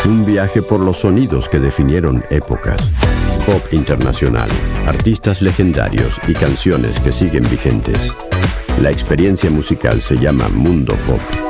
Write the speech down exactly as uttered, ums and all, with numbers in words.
Un viaje por los sonidos que definieron épocas. Pop internacional, artistas legendarios y canciones que siguen vigentes. La experiencia musical se llama Mundo Pop.